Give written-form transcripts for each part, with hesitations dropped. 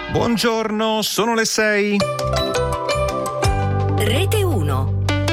Buongiorno, sono le 6. Rete 1.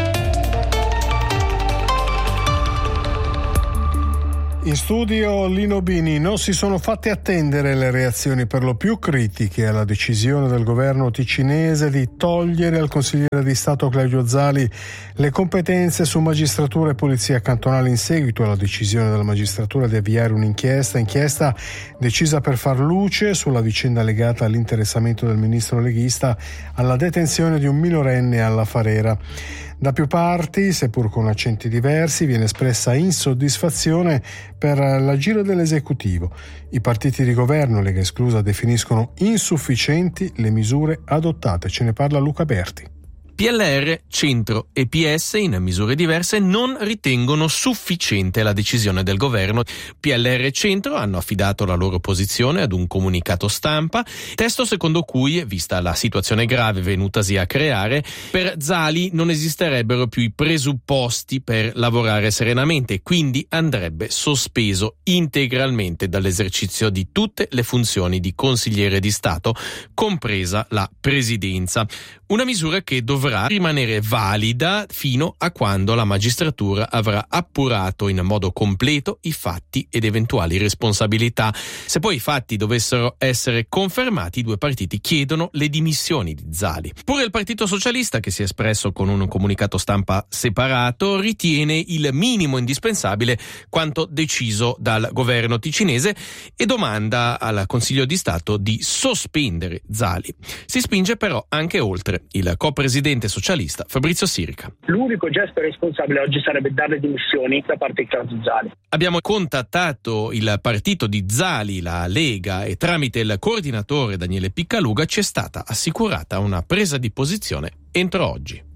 In studio Lino Bini. Non si sono fatte attendere le reazioni per lo più critiche alla decisione del governo ticinese di togliere al consigliere di Stato Claudio Zali le competenze su magistratura e polizia cantonale in seguito alla decisione della magistratura di avviare inchiesta decisa per far luce sulla vicenda legata all'interessamento del ministro leghista alla detenzione di un minorenne alla Farera. Da più parti, seppur con accenti diversi, viene espressa insoddisfazione per l'agire dell'esecutivo. I partiti di governo, Lega esclusa, definiscono insufficienti le misure adottate. Ce ne parla Luca Berti. PLR, Centro e PS, in misure diverse, non ritengono sufficiente la decisione del governo. PLR e Centro hanno affidato la loro posizione ad un comunicato stampa, testo secondo cui, vista la situazione grave venutasi a creare, per Zali non esisterebbero più i presupposti per lavorare serenamente, quindi andrebbe sospeso integralmente dall'esercizio di tutte le funzioni di consigliere di Stato, compresa la presidenza. Una misura che dovrà rimanere valida fino a quando la magistratura avrà appurato in modo completo i fatti ed eventuali responsabilità. Se poi i fatti dovessero essere confermati, i due partiti chiedono le dimissioni di Zali. Pure il Partito Socialista, che si è espresso con un comunicato stampa separato, ritiene il minimo indispensabile quanto deciso dal governo ticinese e domanda al Consiglio di Stato di sospendere Zali. Si spinge però anche oltre. Il co-presidente socialista Fabrizio Sirica. L'unico gesto responsabile oggi sarebbe dare dimissioni da parte di Claudio Zali. Abbiamo contattato il partito di Zali, la Lega, e tramite il coordinatore Daniele Piccaluga ci è stata assicurata una presa di posizione entro oggi.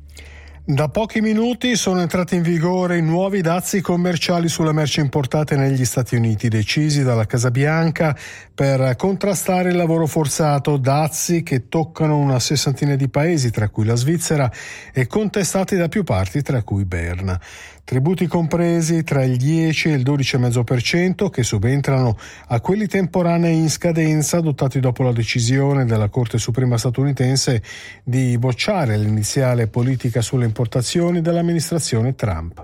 Da pochi minuti sono entrati in vigore i nuovi dazi commerciali sulle merci importate negli Stati Uniti, decisi dalla Casa Bianca per contrastare il lavoro forzato, dazi che toccano una sessantina di paesi, tra cui la Svizzera, e contestati da più parti, tra cui Berna. Tributi compresi tra il 10 e il 12,5% che subentrano a quelli temporanei in scadenza adottati dopo la decisione della Corte Suprema statunitense di bocciare l'iniziale politica sulle importazioni dell'amministrazione Trump.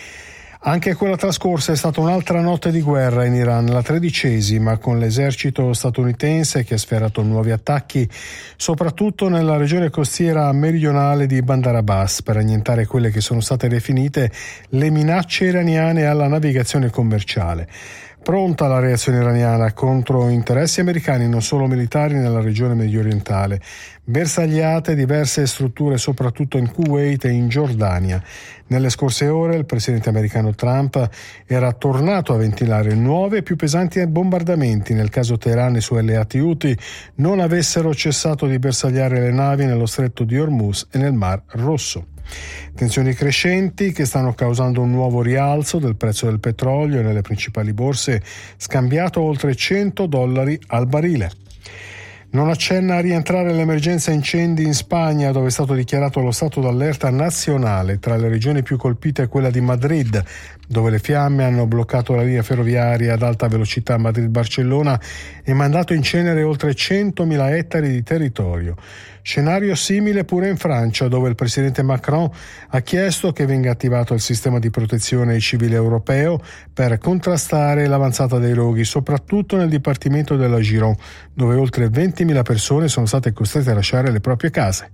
Anche quella trascorsa è stata un'altra notte di guerra in Iran, la 13ª, con l'esercito statunitense che ha sferato nuovi attacchi, soprattutto nella regione costiera meridionale di Bandar Abbas, per annientare quelle che sono state definite le minacce iraniane alla navigazione commerciale. Pronta la reazione iraniana contro interessi americani, non solo militari, nella regione mediorientale. Bersagliate diverse strutture soprattutto in Kuwait e in Giordania. Nelle scorse ore il presidente americano Trump era tornato a ventilare nuovi e più pesanti bombardamenti nel caso Teheran e i suoi alleati Houthi non avessero cessato di bersagliare le navi nello stretto di Hormuz e nel Mar Rosso. Tensioni crescenti che stanno causando un nuovo rialzo del prezzo del petrolio nelle principali borse, scambiato oltre $100 al barile. Non accenna a rientrare l'emergenza incendi in Spagna, dove è stato dichiarato lo stato d'allerta nazionale. Tra le regioni più colpite è quella di Madrid, dove le fiamme hanno bloccato la linea ferroviaria ad alta velocità Madrid-Barcellona e mandato in cenere oltre 100.000 ettari di territorio. Scenario simile pure in Francia, dove il presidente Macron ha chiesto che venga attivato il sistema di protezione civile europeo per contrastare l'avanzata dei roghi, soprattutto nel dipartimento della Gironde, dove oltre 20.000 persone sono state costrette a lasciare le proprie case.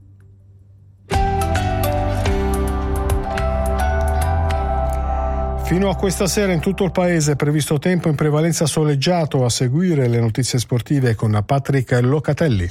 Fino a questa sera in tutto il paese è previsto tempo in prevalenza soleggiato. A seguire le notizie sportive con Patrick Locatelli.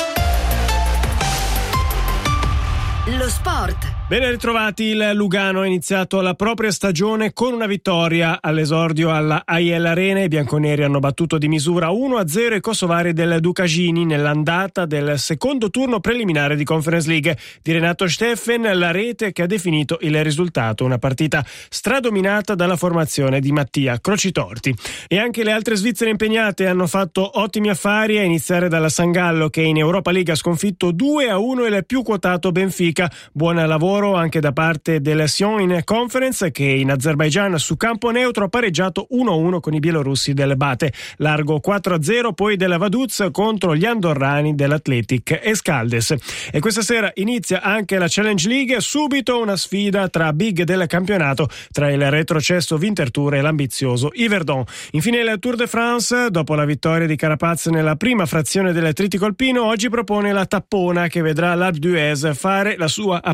Lo sport. Ben ritrovati, il Lugano ha iniziato la propria stagione con una vittoria all'esordio alla AIL Arena. I bianconeri hanno battuto di misura 1-0 i kosovari del Ducagini nell'andata del secondo turno preliminare di Conference League. Di Renato Steffen la rete che ha definito il risultato, una partita stradominata dalla formazione di Mattia Crocitorti. E anche le altre svizzere impegnate hanno fatto ottimi affari, a iniziare dalla San Gallo che in Europa League ha sconfitto 2-1 il più quotato Benfica qualifica. Buon lavoro anche da parte del Sion in Conference, che in Azerbaigian su campo neutro ha pareggiato 1-1 con i bielorussi del Bate. Largo 4-0 poi della Vaduz contro gli andorrani dell'Athletic Escaldes. E questa sera inizia anche la Challenge League, subito una sfida tra big del campionato, tra il retrocesso Winterthur e l'ambizioso Yverdon. Infine il Tour de France, dopo la vittoria di Carapaz nella prima frazione del trittico alpino, oggi propone la tappona che vedrà l'Alpe d'Huez fare la sua